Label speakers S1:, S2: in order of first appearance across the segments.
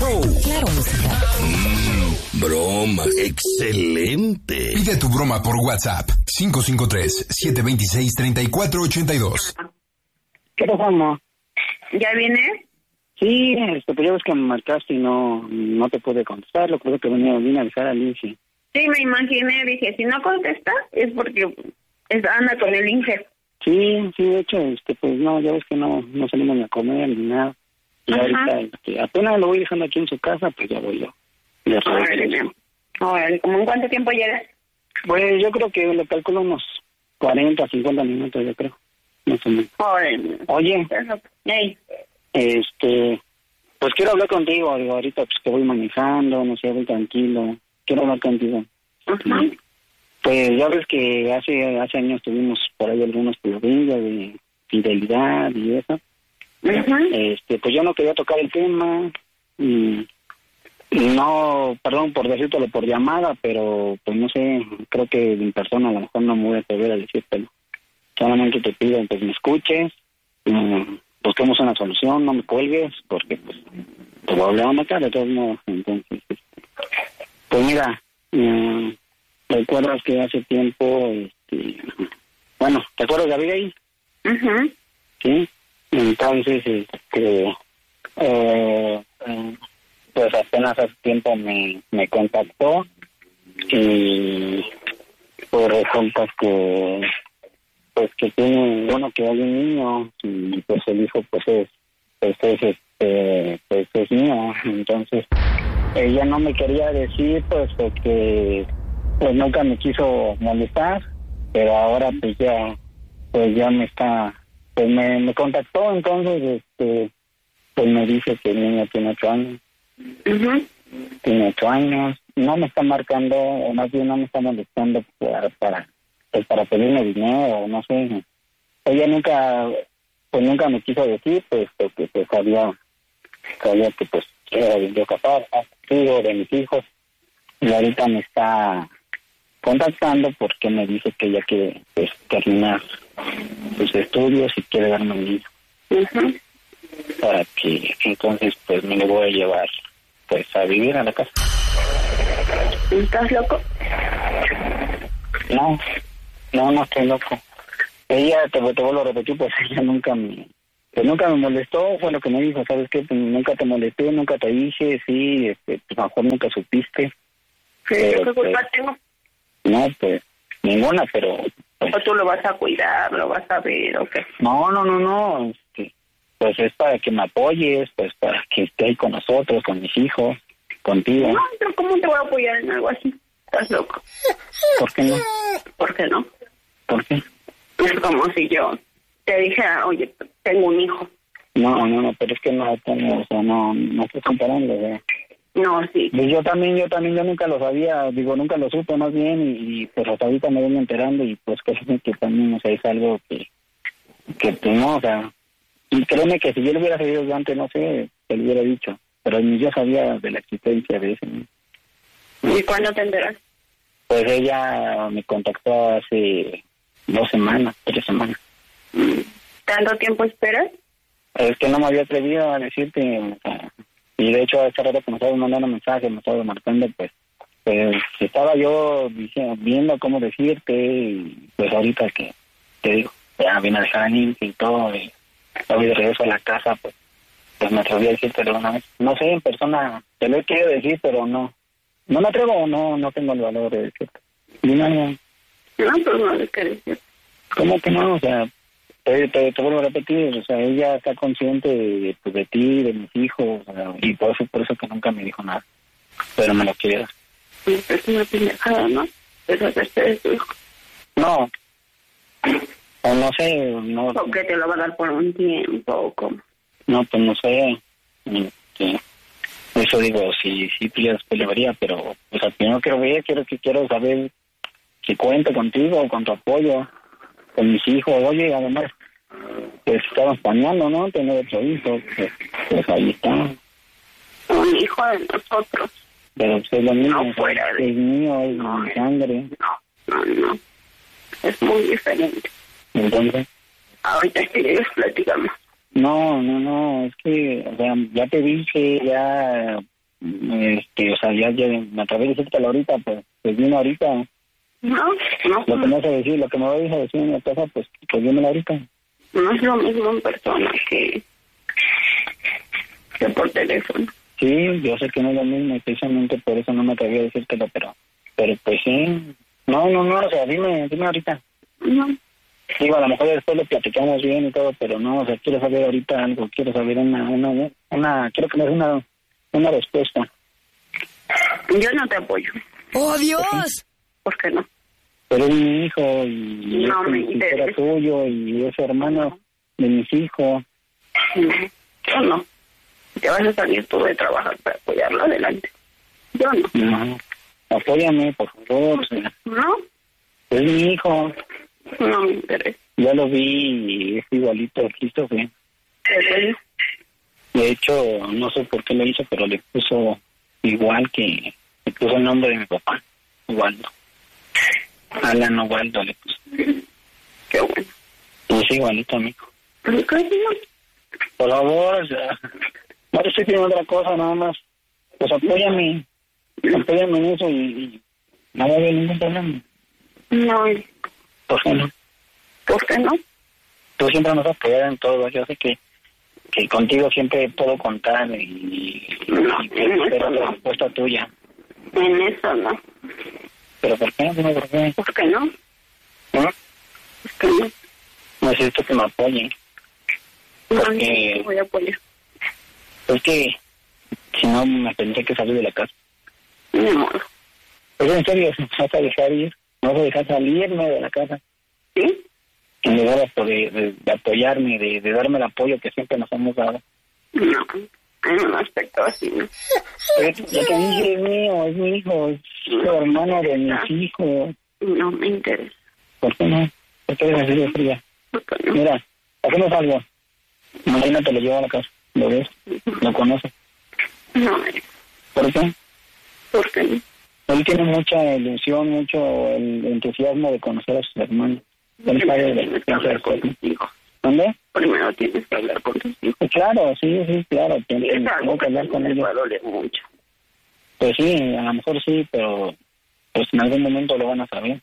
S1: show.
S2: Claro, música.
S1: Broma. Excelente.
S3: Pide tu broma por WhatsApp. 553-726-3482.
S4: ¿Qué pasó, amor?
S5: ¿Ya vienes?
S4: Sí, pues ya ves que me marcaste y no te pude contestar. Lo que pasa es que vine a avisar a Lindsay.
S5: Sí, me imaginé. Dije, si no contesta es porque anda con el Inge.
S4: Sí, de hecho, pues no, ya ves que no salimos ni a comer ni nada. Y ahorita, apenas lo voy dejando aquí en su casa, pues ya voy yo.
S5: Órale, ¿cómo en cuánto tiempo llegas?
S4: Pues yo creo que le calculo unos 40, 50 minutos, yo creo. Más o menos.
S5: Órale.
S4: Oye,
S5: hey.
S4: pues quiero hablar contigo. Digo, ahorita pues que voy manejando, no sé, voy tranquilo. Quiero hablar contigo. Pues ya ves que hace años tuvimos por ahí algunos problemas de fidelidad y eso. Pues yo no quería tocar el tema. No, perdón por decírtelo por llamada, pero pues no sé, creo que en persona a lo mejor no me voy a atrever a decírtelo. Solamente te pido pues me escuches, busquemos una solución, no me cuelgues, porque pues te voy a hablar a matar de todos modos. Entonces, pues mira, recuerdas que hace tiempo, bueno, ¿te acuerdas de Abigail? Sí, entonces, pues apenas hace tiempo me contactó y pues resulta que tiene, bueno, que hay un niño y pues el hijo pues es mío. Entonces ella no me quería decir pues porque pues nunca me quiso molestar, pero ahora pues ya me está, pues me contactó. Entonces pues me dice que el niño tiene 8 años. Tiene 8 años, no me está marcando, o más bien no me está molestando para pedirme dinero, no sé. Ella nunca me quiso decir, pues, porque pues sabía que pues era yo capaz, de mis hijos, y ahorita me está contactando porque me dice que ella quiere pues terminar sus estudios y quiere darme un hijo. Para que entonces pues me lo voy a llevar pues a vivir a la casa.
S5: ¿Estás loco?
S4: No estoy loco. Ella, te vuelvo a repetir, pues ella nunca me molestó. Fue lo que me dijo, ¿sabes qué? Pues, nunca te molesté, nunca te dije, sí, pues a lo mejor nunca supiste.
S5: ¿Qué culpa tengo?
S4: No, pues ninguna, pero pues,
S5: ¿o tú lo vas a cuidar, lo vas a ver o qué?
S4: No, pues es para que me apoyes, pues para que esté ahí con nosotros, con mis hijos, contigo.
S5: No, pero ¿cómo te voy a apoyar en algo así? Estás loco.
S4: ¿Por qué no?
S5: ¿Por qué no?
S4: ¿Por qué?
S5: Es como si yo te dijera, oye, tengo un hijo.
S4: No, pero es que no estoy comparando, ¿verdad?
S5: No, sí.
S4: Pues yo también, yo nunca lo sabía, nunca lo supe más bien, y pues hasta ahorita me vengo enterando, y pues que también, o sea, es algo que pues no, o sea, y créeme que si yo lo hubiera sabido antes, no sé, te lo hubiera dicho, pero ni yo sabía de la existencia de ese, ¿no?
S5: ¿Y cuándo te enteras?
S4: Pues ella me contactó hace 2 semanas, 3 semanas.
S5: ¿Tanto tiempo esperas?
S4: Es que no me había atrevido a decirte, o sea, y de hecho hace rato que me estaba mandando mensajes, me estaba marcando, pues estaba yo viendo cómo decirte, y pues ahorita que te digo, ya vine a dejar a Nancy y todo, y voy de regreso a la casa, pues me atreví a decirte de una vez. No sé, en persona te lo he querido decir, pero no me atrevo, no tengo el valor de decirte. Ni nada.
S5: No, pues no le quieres decir.
S4: ¿Cómo que no? O sea, te vuelvo a repetir, o sea, ella está consciente de ti, de mis hijos, o sea, y por eso que nunca me dijo nada. Pero me lo quiere dar.
S5: Es una pendejada, ¿no? Deshacerse de tu hijo.
S4: No. O no sé, no.
S5: ¿O que te lo va a dar por un tiempo o cómo?
S4: No, pues no sé. Eso digo, si tú ya después le vería, pero pues al final quiero saber si cuento contigo, con tu apoyo, con mis hijos. Oye, además, pues estamos planeando, ¿no? Tener otro hijo, pues ahí está.
S5: Un hijo de nosotros.
S4: Pero pues es lo mismo,
S5: no fuera de...
S4: es mío, es mi sangre.
S5: No. Es muy diferente.
S4: Entonces,
S5: ahorita que llegues platicamos.
S4: No, es que, o sea, ya te dije, ya O sea, ya me atreví a decírtelo ahorita, pues vino ahorita.
S5: No.
S4: Lo que me vas a decir, lo que me vais a decir en la casa, pues dímelo ahorita.
S5: No es lo mismo en persona que por teléfono.
S4: Sí, yo sé que no es lo mismo y precisamente por eso no me atreví a decírtelo, pero pues sí. No, o sea, dime ahorita.
S5: No.
S4: Digo, a lo mejor después lo platicamos bien y todo, pero no, o sea, quiero saber ahorita algo, quiero saber quiero que me des una respuesta.
S5: Yo no te apoyo.
S2: ¡Oh, Dios!
S5: ¿Por qué no?
S4: Pero es mi hijo y
S5: No me
S4: era
S5: interesa.
S4: tuyo y es hermano de mis hijos.
S5: No, yo no. Te vas a salir tú de trabajar para apoyarlo adelante. Yo no.
S4: No, apóyame, por favor. O sea,
S5: No,
S4: es mi hijo.
S5: no me interesa.
S4: Ya lo vi y es igualito a Christopher.
S5: ¿En
S4: De hecho, no sé por qué lo hizo, pero le puso igual le puso el nombre de mi papá, Waldo. Alan o Waldo le puso.
S5: Qué bueno.
S4: Y es igualito, amigo.
S5: ¿Pero qué no?
S4: Por favor, o sea, no te estoy pidiendo otra cosa, nada más. Pues apóyame en eso y no va a haber ningún problema.
S5: No,
S4: ¿Por qué no?
S5: ¿por qué no?
S4: Tú siempre nos apoyas en todo. Yo sé que contigo siempre puedo contar y espero la respuesta tuya.
S5: En eso no.
S4: ¿Pero por qué? Dime por qué.
S5: ¿Por qué no?
S4: ¿No?
S5: ¿Por qué no?
S4: Necesito que me apoyen.
S5: No,
S4: Porque-
S5: no te voy a apoyar.
S4: Es que si no me tendré que salir de la casa.
S5: Ni modo.
S4: Pero en serio, me vas a dejar ir, me vas a dejar salirme de la casa.
S5: ¿Sí?
S4: En lugar de apoyarme, de darme el apoyo que siempre nos hemos dado.
S5: No, en un aspecto así, ¿no?
S4: Pero ya te dije, es mío, es mi hijo, es el hermano de mis hijos.
S5: No me interesa.
S4: ¿Por qué no? ¿Por qué eres así de fría?
S5: ¿Por qué no?
S4: Mira, hacemos algo. Mañana te lo llevo a la casa. ¿Lo ves? ¿Lo conoces?
S5: No,
S4: ¿Por qué?
S5: ¿por qué no?
S4: Él tiene mucha ilusión, mucho el entusiasmo de conocer a sus hermanos. Él sabe de la
S5: Tienes que hablar con tus hijos.
S4: ¿Dónde?
S5: Primero tienes que hablar con tus hijos.
S4: Claro, sí, claro.
S5: Y
S4: Tengo
S5: es algo
S4: que hablar con
S5: les
S4: ellos.
S5: va a doler mucho.
S4: Pues sí, a lo mejor sí, pero pues en algún momento lo van a saber.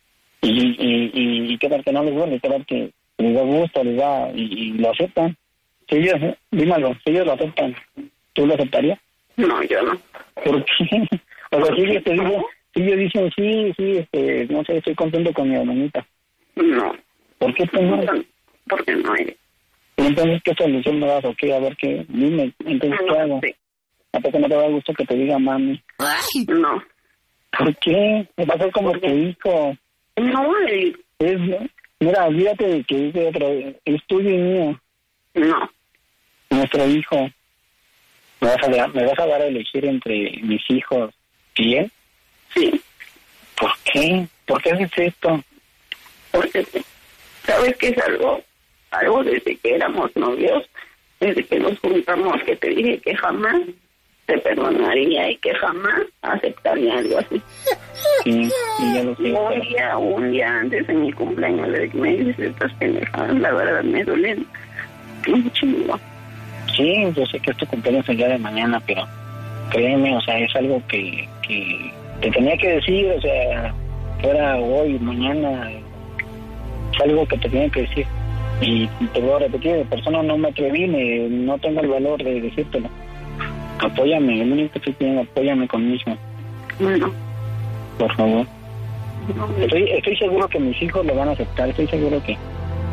S4: Y qué tal que no les duele, qué tal que les da gusto, les da y lo aceptan. Si ellos, dime algo, si ellos lo aceptan, ¿tú lo aceptarías?
S5: No, yo no.
S4: ¿Por qué? O sea, si ellos dicen sí, no sé, estoy contento con mi hermanita.
S5: No.
S4: ¿Por qué tú no?
S5: Porque no eres.
S4: Entonces, ¿qué solución me das o qué? A ver, ¿qué? Dime, entonces, ¿qué hago?
S5: Sí.
S4: ¿A poco no te da gusto que te diga mami?
S2: ¡Ay!
S5: No.
S4: ¿Por qué? Me va a ser como tu hijo.
S5: No,
S4: Mira, olvídate de que dice otra vez, es tuyo y mío,
S5: no.
S4: nuestro hijo. ¿Me vas a dar a elegir entre mis hijos y él?
S5: Sí.
S4: ¿Por qué? ¿Por qué haces esto?
S5: Porque sabes que es algo desde que éramos novios, desde que nos juntamos, que te dije que jamás te perdonaría y que jamás aceptaría algo así.
S4: Sí, y ya lo sé.
S5: Un día antes de mi cumpleaños, desde que me dices estas pendejadas, la verdad me duelen mucho.
S4: Sí, yo sé que es tu cumpleaños el día de mañana, pero créeme, o sea, es algo que te tenía que decir, o sea, fuera hoy, mañana, es algo que te tenía que decir. Y te voy a repetir, de persona no me atreví, no tengo el valor de decírtelo. Apóyame, el único que estoy pidiendo, apóyame conmigo,
S5: No,
S4: por favor.
S5: no,
S4: Estoy seguro que mis hijos lo van a aceptar, estoy seguro que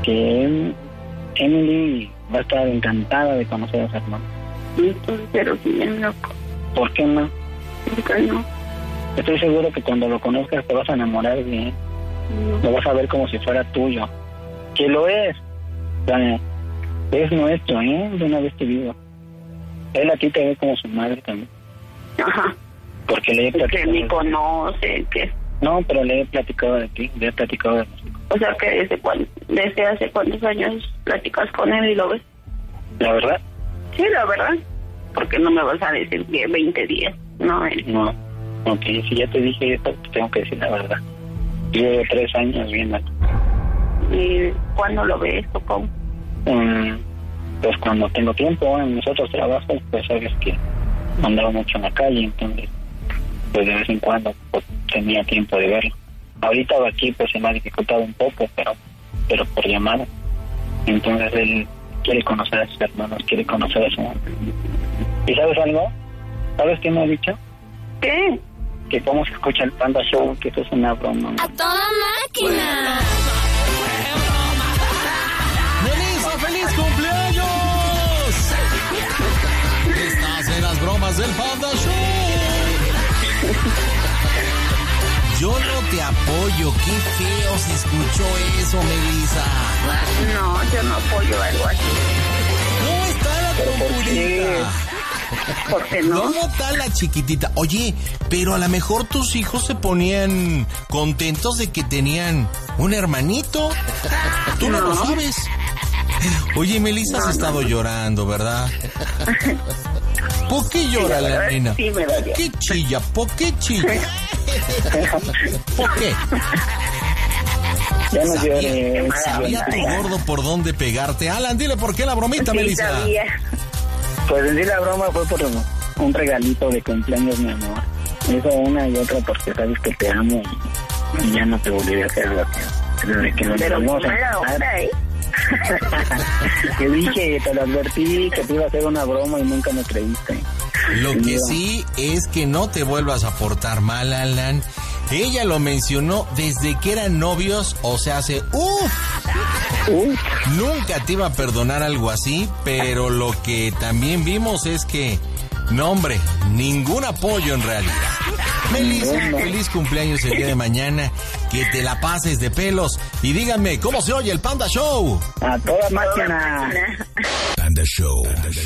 S4: Emily va a estar encantada de conocer a su hermano.
S5: pero si bien loco,
S4: ¿Por qué no?
S5: ¿por qué no?
S4: Estoy seguro que cuando lo conozcas te vas a enamorar de él. Lo vas a ver como si fuera tuyo. Que lo es. O sea, es nuestro, ¿eh? De una vez te digo. Él a ti te ve como su madre también.
S5: Ajá.
S4: Porque le he
S5: Que
S4: platicado.
S5: ni conoce, que...
S4: No, pero le he platicado de ti, le he platicado de música.
S5: O sea, que desde hace cuántos años platicas con él y lo ves.
S4: ¿La verdad?
S5: Sí, la verdad. Porque no me vas a decir que 20 días. No, él.
S4: No. Ok, si ya te dije esto, te tengo que decir la verdad. Llevo 3 años viendo.
S5: ¿Y cuándo lo ves o cómo?
S4: Pues cuando tengo tiempo en mis otros trabajos, pues sabes que andaba mucho en la calle, entonces pues de vez en cuando pues, tenía tiempo de verlo. Ahorita aquí pues se me ha dificultado un poco, pero por llamada. Entonces él quiere conocer a sus hermanos, quiere conocer a su mamá. ¿Y sabes algo? ¿Sabes qué me ha dicho?
S5: ¿Qué?
S4: Que cómo se escucha el Panda Show, que eso es una broma.
S2: ¡A toda máquina!
S6: ¡Melissa, feliz cumpleaños! Estás en las bromas del Panda Show. Yo no te apoyo, qué feo se escuchó eso, Melissa.
S5: No, yo no apoyo algo así.
S6: ¿Cómo está la trompurita?
S5: ¿Por qué no?
S6: ¿Cómo está la chiquitita? Oye, pero a lo mejor tus hijos se ponían contentos de que tenían un hermanito. Tú no lo sabes. Oye, Melissa has estado llorando, ¿verdad? ¿Por qué llora la nena?
S5: Sí, me
S6: ¿Por qué chilla? ¿Por qué chilla? ¿Por qué?
S4: Ya no llores.
S6: Sabía tu gordo por dónde pegarte. Alan, dile por qué la bromita,
S5: Sí,
S6: Melissa.
S5: sabía.
S4: Pues en sí la broma fue por un regalito de cumpleaños, mi amor. Eso una y otra porque sabes que te amo y ya no te volveré a hacer lo que desde que nos
S5: Pero
S4: vamos
S5: ¿cómo era otra,
S4: Te dije, te lo advertí que te iba a hacer una broma y nunca me creíste.
S6: Lo que sí es que no te vuelvas a portar mal, Alan. Ella lo mencionó desde que eran novios, o sea, hace nunca te iba a perdonar algo así, pero lo que también vimos es que, no hombre, ningún apoyo en realidad. Melissa, feliz cumpleaños el día de mañana, que te la pases de pelos y díganme, ¿cómo se oye el Panda Show?
S4: A toda máquina.
S1: Panda Show.